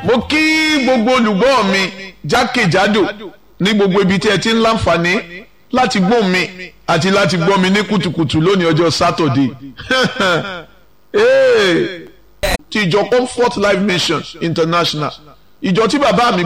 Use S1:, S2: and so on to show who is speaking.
S1: mo kí gbogbo olùgbọ́ mi jákèjádò ní gbogbo ibi tí ẹ ti ń láǹfààní láti gbọ́ mi àti láti gbọ́ mi ní kùtùkùtù lónìí ọjọ́ Saturday ti ìjọ Comfort Life Mission International ìjọ tí bàbá mi